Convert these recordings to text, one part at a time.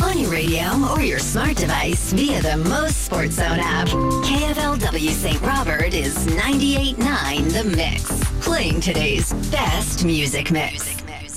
on your radio or your smart device via the Most Sports Zone app. KFLW St. Robert is 98.9 The Mix. Playing today's best music mix.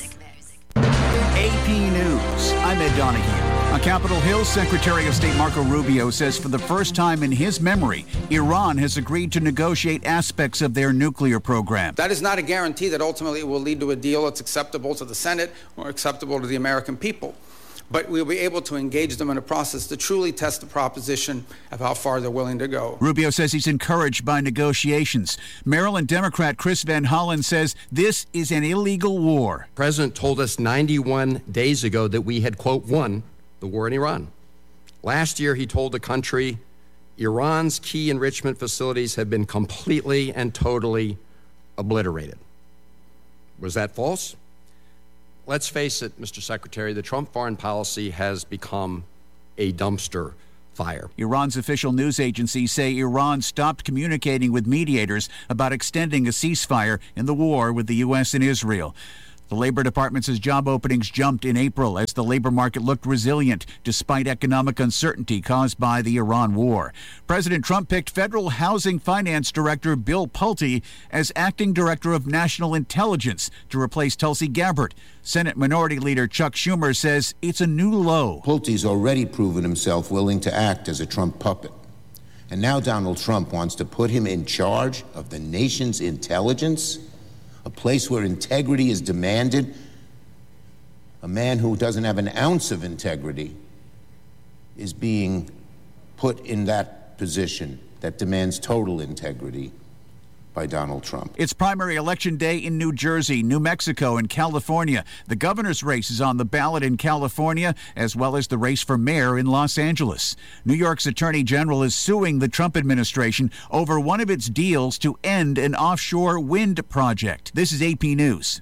AP News. I'm Ed Donahue. On Capitol Hill, Secretary of State Marco Rubio says for the first time in his memory, Iran has agreed to negotiate aspects of their nuclear program. That is not a guarantee that ultimately it will lead to a deal that's acceptable to the Senate or acceptable to the American people. But we'll be able to engage them in a process to truly test the proposition of how far they're willing to go. Rubio says he's encouraged by negotiations. Maryland Democrat Chris Van Hollen says this is an illegal war. The president told us 91 days ago that we had, quote, won the war in Iran. Last year, he told the country Iran's key enrichment facilities have been completely and totally obliterated. Was that false? Let's face it, Mr. Secretary, the Trump foreign policy has become a dumpster fire. Iran's official news agencies say Iran stopped communicating with mediators about extending a ceasefire in the war with the U.S. and Israel. The Labor Department says job openings jumped in April as the labor market looked resilient despite economic uncertainty caused by the Iran war. President Trump picked Federal Housing Finance Director Bill Pulte as acting director of national intelligence to replace Tulsi Gabbard. Senate Minority Leader Chuck Schumer says it's a new low. Pulte's already proven himself willing to act as a Trump puppet. And now Donald Trump wants to put him in charge of the nation's intelligence, a place where integrity is demanded. A man who doesn't have an ounce of integrity is being put in that position that demands total integrity by Donald Trump. It's primary election day in New Jersey, New Mexico, and California. The governor's race is on the ballot in California, as well as the race for mayor in Los Angeles. New York's attorney general is suing the Trump administration over one of its deals to end an offshore wind project. This is AP News.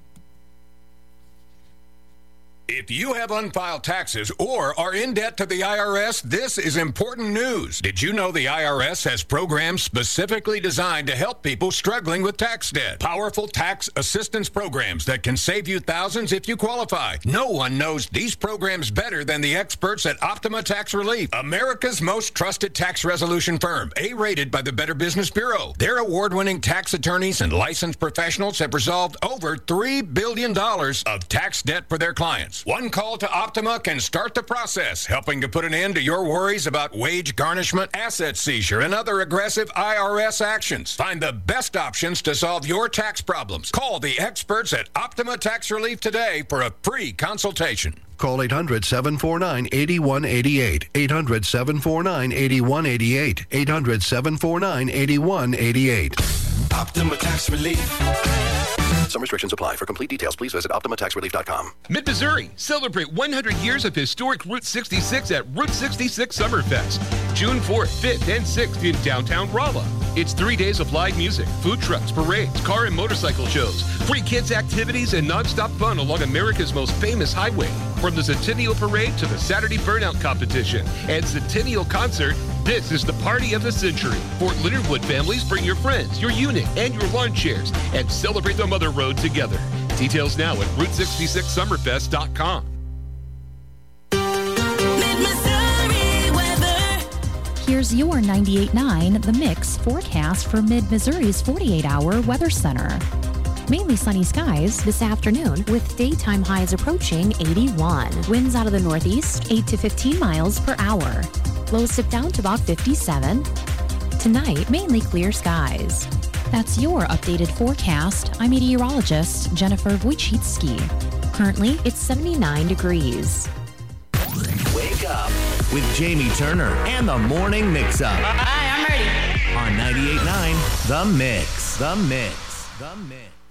If you have unfiled taxes or are in debt to the IRS, this is important news. Did you know the IRS has programs specifically designed to help people struggling with tax debt? Powerful tax assistance programs that can save you thousands if you qualify. No one knows these programs better than the experts at Optima Tax Relief, America's most trusted tax resolution firm, A-rated by the Better Business Bureau. Their award-winning tax attorneys and licensed professionals have resolved over $3 billion of tax debt for their clients. One call to Optima can start the process, helping to put an end to your worries about wage garnishment, asset seizure, and other aggressive IRS actions. Find the best options to solve your tax problems. Call the experts at Optima Tax Relief today for a free consultation. Call 800-749-8188. 800-749-8188. 800-749-8188. Optima Tax Relief. Some restrictions apply. For complete details, please visit OptimaTaxRelief.com. Mid-Missouri, celebrate 100 years of historic Route 66 at Route 66 Summerfest. June 4th, 5th, and 6th in downtown Rolla. It's 3 days of live music, food trucks, parades, car and motorcycle shows, free kids activities, and nonstop fun along America's most famous highway. From the Centennial Parade to the Saturday Burnout Competition and Centennial Concert, this is the party of the century. Fort Leonard Wood families, bring your friends, your unit, and your lawn chairs and celebrate the Mother Road together. Details now at Route66Summerfest.com. Here's your 98.9 The Mix forecast for Mid-Missouri's 48-hour weather center. Mainly sunny skies this afternoon with daytime highs approaching 81. Winds out of the northeast 8 to 15 miles per hour. Lows dip down to about 57. Tonight, mainly clear skies. That's your updated forecast. I'm meteorologist Jennifer Wojcicki. Currently, it's 79 degrees. Wake up with Jamie Turner and the Morning Mix-Up. Hi, I'm ready. On 98.9 The Mix. The Mix. The Mix.